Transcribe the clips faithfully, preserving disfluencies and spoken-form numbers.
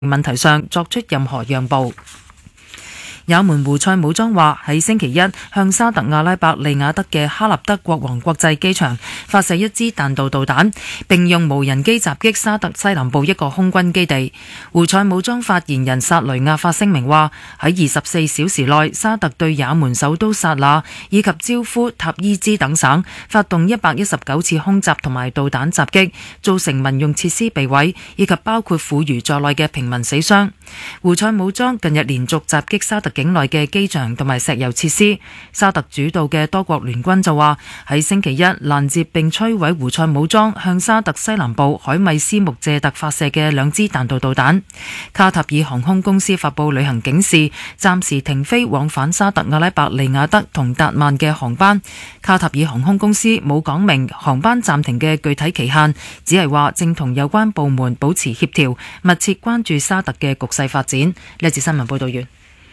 問題上作出任何讓步。也門胡塞武裝話喺星期一向沙特阿拉伯利雅得嘅哈立德國王國際機場發射一支彈道導彈，並用無人機襲擊沙特西南部一個空軍基地。胡塞武裝發言人薩雷亞發聲明話，喺二十四小時內，沙特對也門首都薩那以及焦夫塔伊茲等省發動一百一十九次空襲同埋導彈襲擊，造成民用設施被毀，以及包括婦孺在內嘅平民死傷。胡塞武裝近日連續襲擊沙特境內嘅機場同埋石油設施。沙特主導嘅多國聯軍就話喺星期一攔截並摧毀胡塞武裝向沙特西南部海米斯木謝特發射嘅兩支彈道導彈。卡塔爾航空公司發布旅行警示，暫時停飛往返沙特阿拉伯利雅得同達曼嘅航班。卡塔爾航空公司冇講明航班暫停嘅具體期限，只係話正同有關部門保持協調，密切關注沙特嘅局勢發展。呢一節新聞報道完。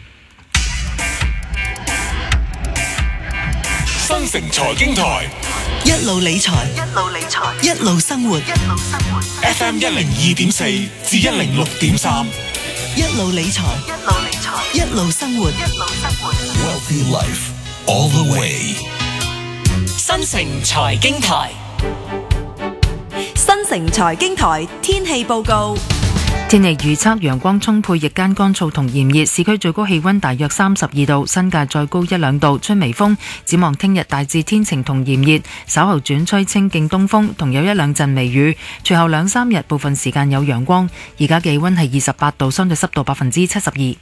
新城財經台一路理財，一路理財，一路生活，一路生活。 F M 一零二點四至一零六點三， 一路理財，一路理財，一路生活，一路生活。 Wealthy Life all the way。 新城財經台， 新城財經台天氣報告。 天氣預測陽光充沛，日間乾燥同炎熱，市區最高氣溫大約三十二度，新界再高一兩度，吹微風。展望聽日大致天晴同炎熱，稍後轉吹清勁東風，同有一兩陣微雨。隨後兩三日部分時間有陽光。而家氣溫係二十八度，相對濕度百分之七十二。新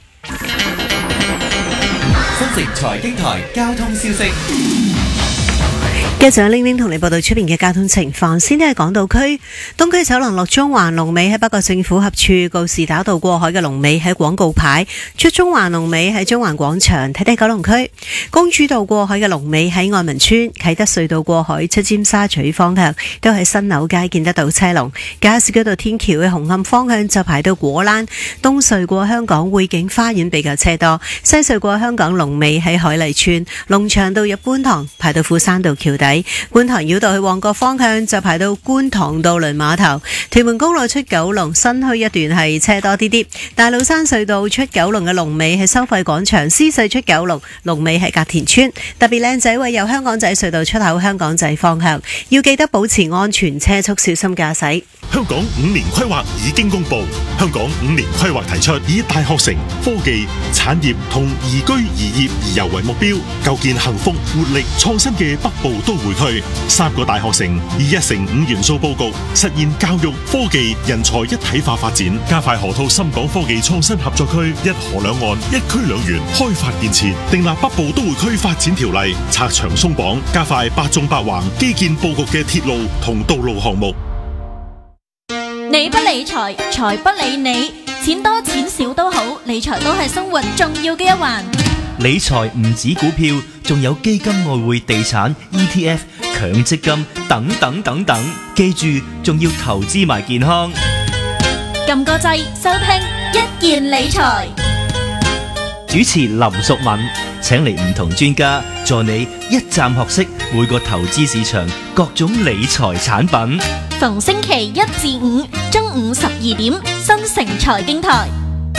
城財經台交通消息。 繼續玲玲同你報道出邊嘅交通情況。先睇係港島區東區走廊落中環龍尾喺北角政府合署，告士打道過海嘅龍尾喺廣告牌，出中環龍尾喺中環廣場。睇睇九龍區公主道過海嘅龍尾喺愛民村，啟德隧道過海出尖沙咀方向都喺新樓街見得到車龍。加士居道天橋嘅紅磡方向就排到果欄，東隧過香港匯景花園比較車多，西隧過香港龍尾喺海麗村，龍翔道入觀塘排到富山道橋底。觀塘繞道去旺角方向就排到觀塘渡輪碼頭，屯門公路出九龍新墟一段係車多啲啲，大老山隧道出九龍嘅龍尾係收費廣場，獅隧出九龍龍尾係隔田村。特別靚仔位由香港仔隧道出口香港仔方向，要記得保持安全車速，小心駕駛。 香港五年規劃已經公布，香港五年規劃提出以大學城、科技、產業同宜居宜業宜遊為目標，構建幸福、活力、創新嘅北部都會區。三個大學城以一城五元素佈局，實現教育、科技、人才一體化發展，加快河套深港科技創新合作區，一河兩岸、一區兩園開發建設，訂立北部都會區發展條例，拆牆鬆綁，加快八縱八橫基建佈局嘅鐵路同道路項目。 你不理財，財不理你，錢多錢少都好，理財都係生活重要嘅一環。 理財唔止股票，仲有基金、外匯、地產、E T F、強積金等等等等。記住，仲要投資埋健康。 撳個掣，收聽一言理財。 主持林淑敏，請嚟唔同專家助你一站學識每個投資市場各種理財產品。 逢星期一至五中午十二點，新城財經台。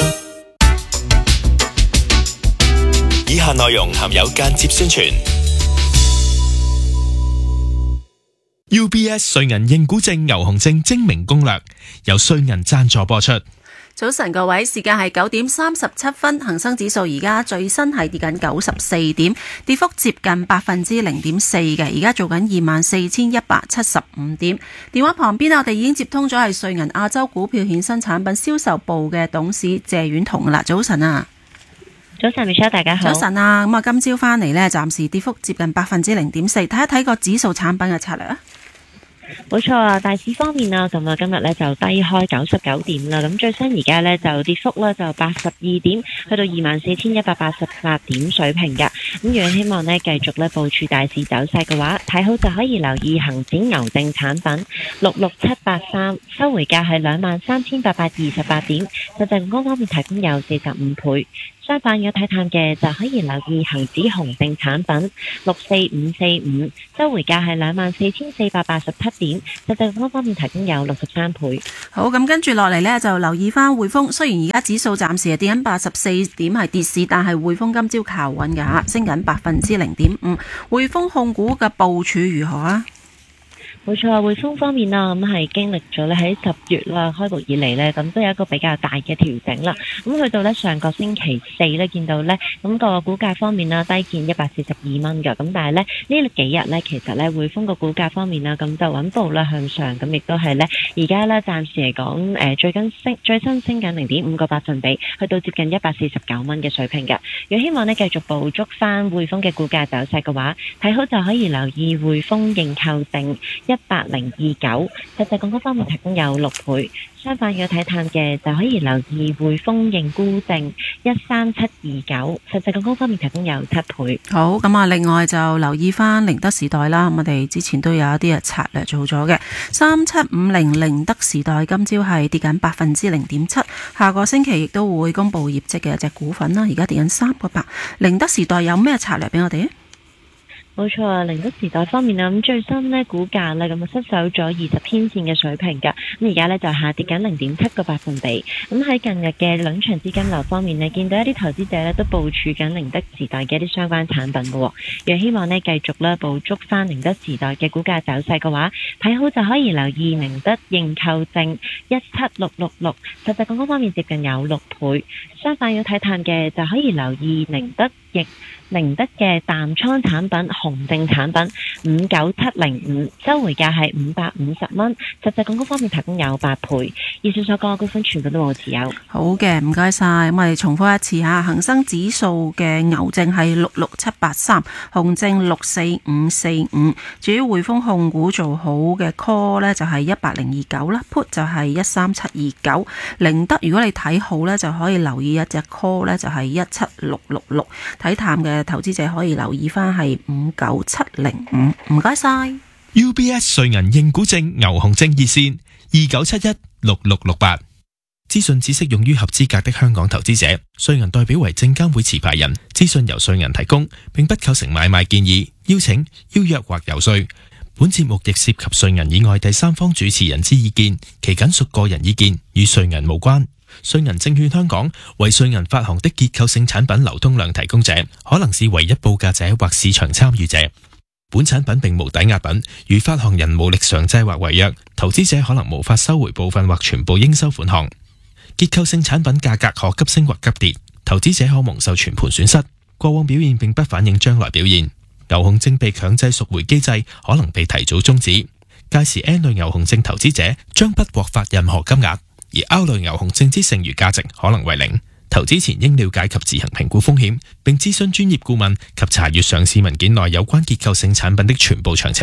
以下內容含有間接宣傳。U B S 瑞銀認股證牛熊證精明攻略，由瑞銀贊助播出。 早晨各位，時間係九點三十七分，恒生指數而家最新係跌緊九十四點，跌幅接近百分之零點四嘅，而家做緊二萬四千一百七十五點。電話旁邊我哋已經接通咗係瑞銀亞洲股票衍生產品銷售部嘅董事謝婉彤啦。早晨啊！ 早晨 Michelle， 大家好。 早晨啊！咁啊，今朝翻嚟呢，暫時跌幅接近百分之零點四，睇一睇個指數產品嘅策略啊！ 冇錯啊，大市方面啊，咁啊今日咧就低開九十九點啦，咁最新而家咧就跌幅咧就八十二點，去到二萬四千一百八十八點水平㗎。咁如果希望咧繼續咧部署大市走勢嘅話，睇好就可以留意恒指牛證產品六六七八三，收回價係兩萬三千八百二十八點，實際高方面提供有四十五倍。 相反，如果睇淡嘅就可以留意恒指紅證產品六四五四五，收回價係兩萬四千四百八十七點，實際方方面提供有六十三倍。 好，咁跟住落嚟呢，就留意翻匯豐。雖然而家指數暫時係跌緊八十四點，係跌市，但係匯豐今朝靠穩㗎吓，升緊百分之零點五。匯豐控股嘅部署如何啊？ 冇錯啊，匯豐方面啦，咁係經歷咗咧喺十月啦開局以嚟呢，咁都有一個比較大嘅調整啦。咁去到呢上個星期四呢，見到呢咁個股價方面啦，低見一百四十二蚊㗎。咁但係呢呢幾日呢，其實呢匯豐個股價方面啦，咁就穩步啦向上，咁亦都係呢而家呢暫時嚟講，誒最近升最新升緊零點五個百分比，去到接近一百四十九蚊嘅水平㗎。如果希望呢繼續捕捉翻匯豐嘅股價走勢嘅話，睇好就可以留意匯豐認購證一八零二九，實際港股方面提供有六倍。相反，如果睇淡嘅就可以留意匯豐認沽證一三七二九，實際港股方面提供有七倍。 好，咁啊，另外就留意翻寧德時代啦。我哋之前都有一啲嘅策略做咗嘅，三七五零寧德時代今朝係跌緊百分之零點七，下個星期亦都會公布業績嘅一隻股份啦。而家跌緊三個八，寧德時代有咩策略俾我哋？ 冇錯啊，寧德時代方面啊，咁最新呢股價呢，咁啊失守咗二十天線嘅水平㗎，咁而家呢，就下跌緊零點七個百分比。咁喺近日嘅兩場資金流方面呢，見到一啲投資者呢都部署緊寧德時代嘅一啲相關產品嘅，若希望呢繼續呢捕捉翻寧德時代嘅股價走勢嘅話，睇好就可以留意寧德認購證一七六六六，實際港股方面接近有六倍。相反要睇淡嘅就可以留意寧德亦寧德嘅淡倉產品紅證產品五九七零五，收回價係五百五十蚊，實際港股方面提供有八倍。以上所講嘅股份全部都冇持有。 好嘅，唔該晒。咁我哋重複一次吓，恒生指數嘅牛證係六六七八三，紅證六四五四五。至於匯豐控股做好嘅 call 呢，就係一八零二九啦 ，put 就係一三七二九。寧德如果你睇好呢，就可以留意一隻 call 呢，就係一七六六六。睇淡嘅投資者可以留意翻係五九七零五。唔該晒。 U B S 瑞銀認股證牛熊證熱線二九七一六六六八。資訊只適用於合資格的香港投資者。瑞銀代表為證監會持牌人，資訊由瑞銀提供，並不構成買賣建議、邀請、邀約或遊說。本節目亦涉及瑞銀以外第三方主持人之意見，其僅屬個人意見，與瑞銀無關。瑞銀證券香港為瑞銀發行的結構性產品流通量提供者，可能是唯一報價者或市場參與者。本產品並無抵押品，如發行人無力償債或違約，投資者可能無法收回部分或全部應收款項。結構性產品價格可急升或急跌，投資者可蒙受全盤損失。過往表現並不反映將來表現。牛熊證被強制贖回機制可能被提早終止，屆時 N 類牛熊證投資者將不獲發任何金額，而 R 類牛熊證之剩餘價值可能為零。投資前應了解及自行評估風險，並諮詢專業顧問及查閱上市文件內有關結構性產品的全部詳情。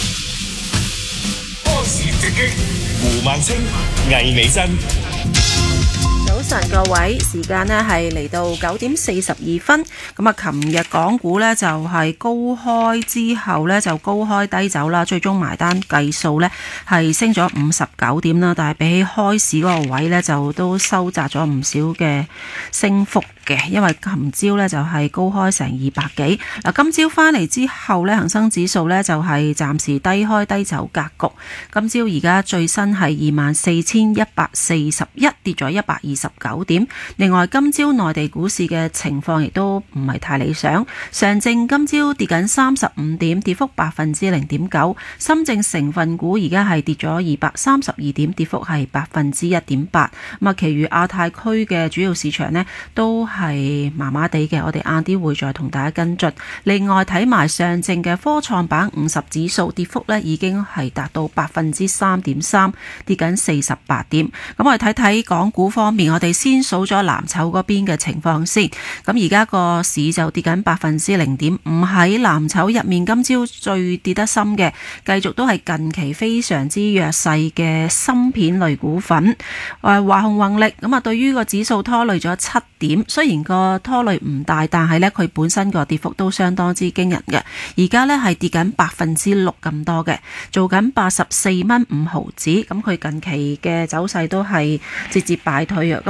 波士直擊，胡萬清、魏美珍。 早晨各位，時間呢係嚟到九點四十二分。咁啊，琴日港股呢就係高開之後呢就高開低走啦，最終埋單計數呢係升咗五十九點啦，但係比起開市嗰個位呢，就都收窄咗唔少嘅升幅嘅，因為琴朝呢就係高開成二百幾。嗱，今朝翻嚟之後呢，恒生指數呢就係暫時低開低走格局。今朝而家最新係二萬四千一百四十一，跌咗一百二十九點。另外，今朝內地股市嘅情況亦都唔係太理想。上證今朝跌緊三十五點，跌幅百分之零點九。深證成分股而家係跌咗二百三十二點，跌幅係百分之一點八。咁啊，其餘亞太區嘅主要市場呢都係麻麻地嘅。我哋晏啲會再同大家跟進。另外睇埋上證嘅科創板五十指數跌幅呢已經係達到百分之三點三，跌緊四十八點。咁我哋睇睇港股方面，我哋先數咗藍籌嗰邊嘅情況先。咁而家個市就跌緊百分之零點五。喺藍籌入面，今朝最跌得深嘅，繼續都係近期非常之弱勢嘅芯片類股份。誒，華虹宏力咁啊，對於個指數拖累咗七點。雖然個拖累唔大，但係呢，佢本身個跌幅都相當之驚人嘅。而家呢係跌緊百分之六咁多嘅，做緊八十四蚊五毫子。咁佢近期嘅走勢都係節節敗退啊。咁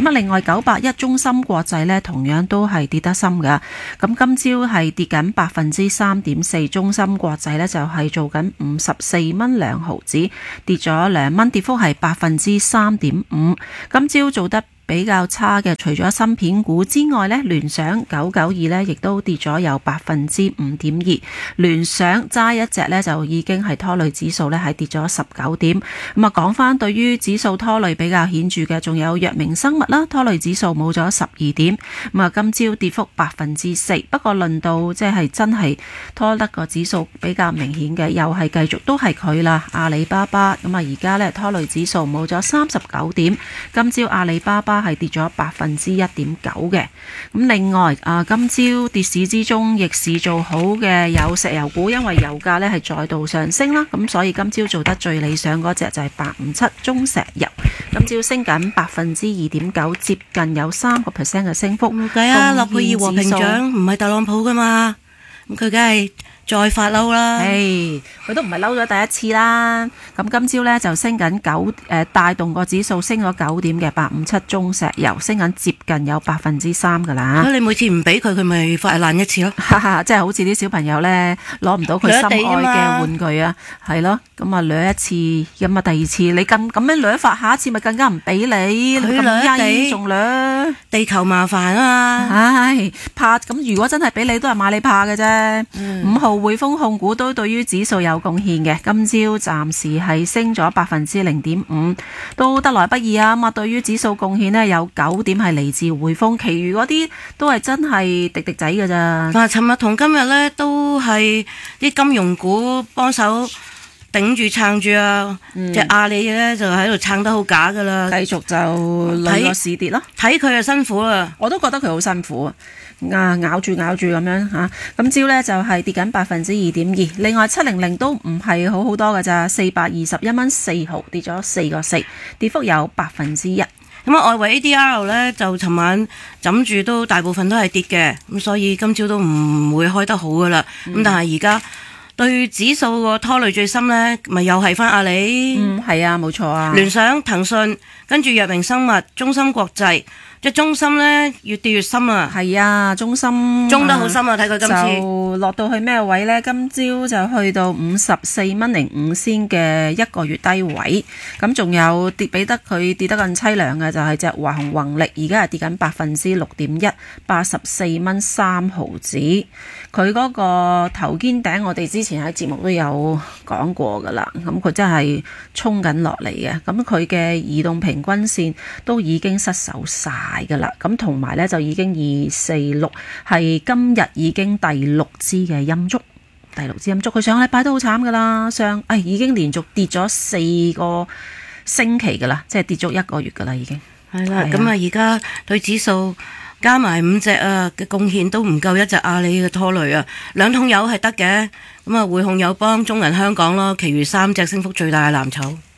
咁啊，另外九八一中芯國際呢，同樣都係跌得深㗎。咁今朝係跌緊百分之三點四，中芯國際呢就係做緊五十四蚊兩毫子，跌咗兩蚊，跌幅係百分之三點五。今朝做得比較差嘅，除咗芯片股之外呢，聯想九九二呢亦都跌咗有百分之五點二。聯想揸一隻呢，就已經係拖累指數呢係跌咗十九點。咁啊，講翻對於指數拖累比較顯著嘅，仲有藥明生物啦，拖累指數冇咗十二點。咁啊，今朝跌幅百分之四。不過論到即係真係拖得個指數比較明顯嘅，又係繼續都係佢啦，阿里巴巴。咁啊，而家呢，拖累指數冇咗三十九點。今朝阿里巴巴係跌咗百分之一點九嘅。咁另外啊，今朝跌市之中逆市做好嘅有石油股，因為油價呢係再度上升啦，咁所以今朝做得最理想嗰隻就係八五七中石油，今朝升緊百分之二點九，接近有三個 percent 嘅升幅。 唔計啊，諾貝爾和平獎唔係特朗普噶嘛，咁佢梗係再發嬲啦， 誒，佢都唔係嬲咗第一次啦。咁今朝呢就升緊九，誒帶動個指數升咗九點嘅八五七中石油，升緊接近有百分之三噶啦。 咁你每次唔俾佢，佢咪發爛一次咯。 即係好似啲小朋友呢，攞唔到佢心愛嘅玩具啊，係咯，咁啊掠一次，咁啊第二次你咁咁樣掠法，下一次咪更加唔俾你。 佢掠地仲掠地球麻煩啊嘛。 唉，怕咁如果真係俾你，都係買你怕嘅啫。五、嗯、號匯豐控股都對於指數有貢獻嘅，今朝暫時係升咗百分之零點五，都得來不易啊！咁啊，對於指數貢獻呢，有九點係嚟自匯豐，其餘嗰啲都係真係滴滴仔㗎咋。 嗱，尋日同今日呢，都係啲金融股幫手頂住撐住啊！隻、嗯、阿里呢，就喺度撐得好假噶啦， 繼續就累個市跌咯。 睇佢就辛苦啦， 我都覺得佢好辛苦啊！啊，咬住咬住咁樣嚇，今朝呢就係跌緊百分之二點二。另外七零零都唔係好好多㗎咋，四百二十一蚊四毫，跌咗四個四，跌幅有百分之一。 咁啊，外圍 A D R 呢，就尋晚枕住都大部分都係跌嘅，咁所以今朝都唔會開得好噶啦。咁、嗯、但係而家對指數個拖累最深呢，咪又係翻阿里。 嗯，係啊，冇錯啊。 聯想、騰訊，跟住藥明生物、中芯國際。即中芯咧越跌越深啊！ 係啊，中芯中得好深啊！睇佢今次就落到去咩位呢？今朝就去到五十四蚊零五仙嘅一個月低位。咁仲有跌俾得佢跌得更凄涼嘅就係隻華虹宏力，而家係跌緊百分之六點一，八十四蚊三毫子。佢嗰個頭肩頂，我哋之前喺節目都有講過噶啦。咁佢真係衝緊落嚟嘅。咁佢嘅移動平均線都已經失守晒噶啦，咁同埋咧就已經二四六係今日已經第六支嘅陰燭，第六支陰燭，佢上個禮拜都好慘噶啦，上誒、哎、已經連續跌咗四個星期噶啦，即係跌足一個月噶啦，已經係啦。咁啊，而家對指數加埋五隻啊嘅貢獻都唔夠一隻阿里嘅拖累啊，兩桶油係得嘅，咁啊匯控友邦、中銀香港咯，其餘三隻升幅最大嘅藍籌。